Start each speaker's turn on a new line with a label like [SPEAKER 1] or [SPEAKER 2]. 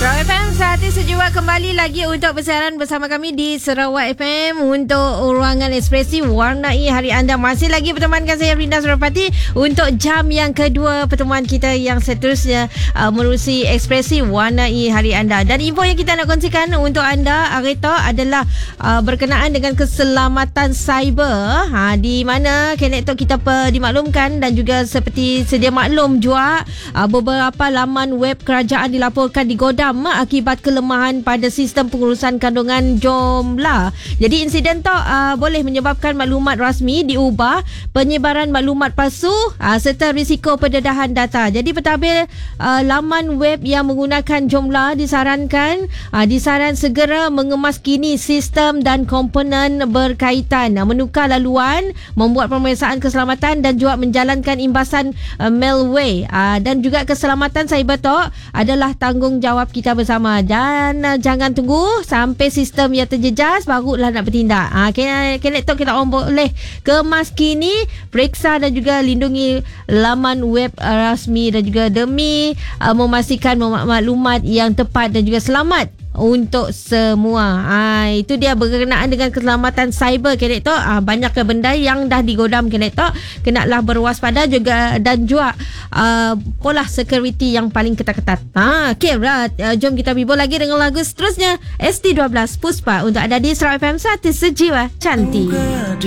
[SPEAKER 1] Sarawak FM, Hati Sejiwa kembali lagi untuk bersiaran bersama kami di Sarawak FM untuk ruangan ekspresi warnai hari anda. Masih lagi bertemankan saya Rinda Surapati untuk jam yang kedua pertemuan kita yang seterusnya menerusi ekspresi warnai hari anda. Dan info yang kita nak kongsikan untuk anda Arita adalah berkenaan dengan keselamatan cyber, di mana Kenektok kita dimaklumkan dan juga seperti sedia maklum juga beberapa laman web kerajaan dilaporkan digodam akibat kelemahan pada sistem pengurusan kandungan jomla. Jadi insiden tu boleh menyebabkan maklumat rasmi diubah, penyebaran maklumat palsu serta risiko pendedahan data. Jadi pentadbir laman web yang menggunakan jomla disaran segera mengemaskini sistem dan komponen berkaitan, menukar laluan, membuat pemeriksaan keselamatan dan juga menjalankan imbasan malware. Dan juga keselamatan cyber tu adalah tanggungjawab kita bersama, dan jangan tunggu sampai sistem yang terjejas barulah nak bertindak. Kenektok kita orang boleh kemaskini, periksa dan juga lindungi laman web rasmi dan juga demi memastikan maklumat yang tepat dan juga selamat untuk semua. Itu dia berkenaan dengan keselamatan cyber Kenektok. Banyak benda yang dah digodam Kenektok, kenalah berwaspada juga dan juga pola security yang paling ketat-ketat. Okay, jom kita bibur lagi dengan lagu seterusnya ST12 Puspa untuk ada di Sarawak FM Hati Sejiwa Cantik.